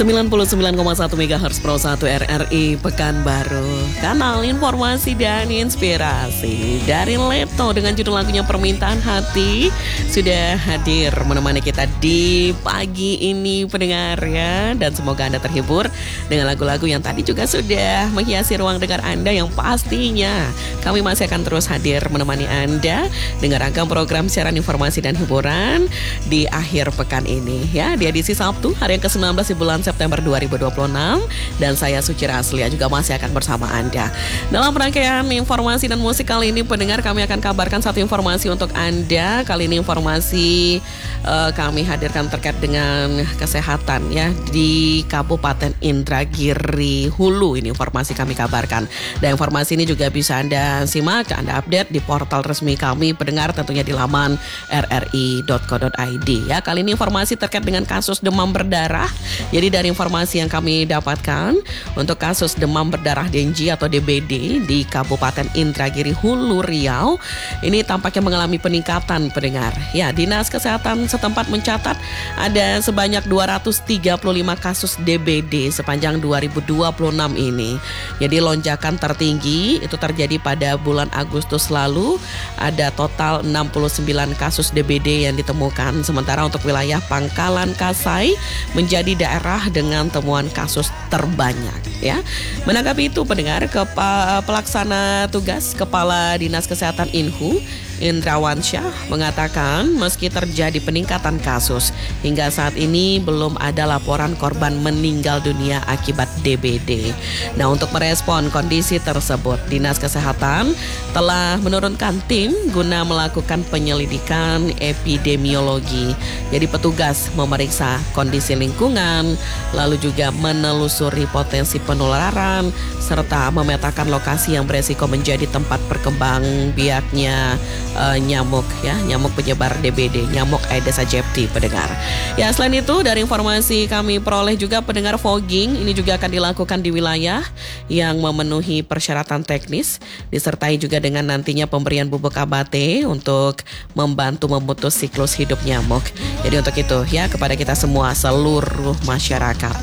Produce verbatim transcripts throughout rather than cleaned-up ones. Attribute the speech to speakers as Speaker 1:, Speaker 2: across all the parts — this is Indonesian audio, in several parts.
Speaker 1: sembilan puluh sembilan koma satu megahertz Pro satu R R I Pekanbaru. Kanal informasi dan inspirasi dari Leto dengan judul lagunya Permintaan Hati sudah hadir menemani kita di pagi ini pendengar ya. Dan semoga Anda terhibur dengan lagu-lagu yang tadi juga sudah menghiasi ruang dengar Anda, yang pastinya kami masih akan terus hadir menemani Anda dengan ragam program siaran informasi dan hiburan di akhir pekan ini ya, di edisi Sabtu hari yang ke sembilan belas di bulan September dua ribu dua puluh enam. Dan saya Suci Raslia juga masih akan bersama Anda. Dalam rangkaian informasi dan musik kali ini pendengar, kami akan kabarkan satu informasi untuk Anda. Kali ini informasi uh, kami hadirkan terkait dengan kesehatan ya di Kabupaten Indragiri Hulu. Ini informasi kami kabarkan. Dan informasi ini juga bisa Anda simak, Anda update di portal resmi kami pendengar, tentunya di laman r r i dot co dot i d ya. Kali ini informasi terkait dengan kasus demam berdarah. Jadi dari informasi yang kami dapatkan untuk kasus demam berdarah Dengue atau D B D di Kabupaten Indragiri Hulu Riau ini tampaknya mengalami peningkatan pendengar. Ya, Dinas Kesehatan setempat mencatat ada sebanyak dua ratus tiga puluh lima kasus D B D sepanjang dua ribu dua puluh enam ini. Jadi lonjakan tertinggi itu terjadi pada bulan Agustus lalu, ada total enam puluh sembilan kasus D B D yang ditemukan. Sementara untuk wilayah Pangkalan Kasai menjadi daerah dengan temuan kasus terbanyak ya. Menanggapi itu pendengar, Kepa, pelaksana tugas Kepala Dinas Kesehatan Inhu Indrawansyah mengatakan meski terjadi peningkatan kasus, hingga saat ini belum ada laporan korban meninggal dunia akibat D B D. Nah, untuk merespon kondisi tersebut, Dinas Kesehatan telah menurunkan tim guna melakukan penyelidikan epidemiologi. Jadi petugas memeriksa kondisi lingkungan, lalu juga menelusuri potensi penularan, serta memetakan lokasi yang beresiko menjadi tempat berkembang biaknya Uh, nyamuk ya, nyamuk penyebar D B D, nyamuk Aedes aegypti pendengar. Ya, selain itu dari informasi kami peroleh juga pendengar, fogging ini juga akan dilakukan di wilayah yang memenuhi persyaratan teknis, disertai juga dengan nantinya pemberian bubuk A B A T untuk membantu memutus siklus hidup nyamuk. Jadi untuk itu ya, kepada kita semua seluruh masyarakat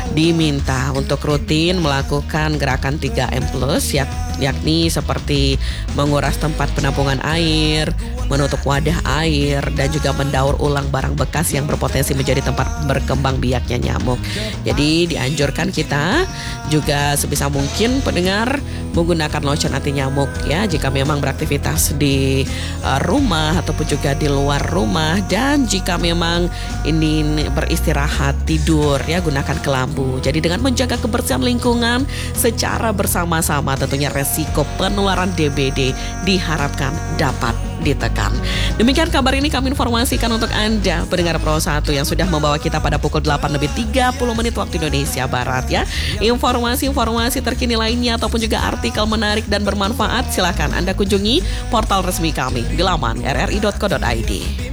Speaker 1: diminta untuk rutin melakukan gerakan tiga M plus yak, yakni seperti menguras tempat penampungan air, menutup wadah air, dan juga mendaur ulang barang bekas yang berpotensi menjadi tempat berkembang biaknya nyamuk. Jadi dianjurkan kita juga sebisa mungkin pendengar menggunakan lotion anti nyamuk ya jika memang beraktivitas di uh, rumah ataupun juga di luar rumah. Dan jika memang ingin beristirahat tidur ya, gunakan kelambu. Jadi dengan menjaga kebersihan lingkungan secara bersama-sama, tentunya resiko penularan D B D diharapkan dapat ditekan. Demikian kabar ini kami informasikan untuk Anda pendengar Pro satu yang sudah membawa kita pada pukul delapan lebih tiga puluh menit waktu Indonesia Barat ya. Informasi-informasi terkini lainnya ataupun juga artikel menarik dan bermanfaat, silakan Anda kunjungi portal resmi kami di laman r r i dot co dot i d.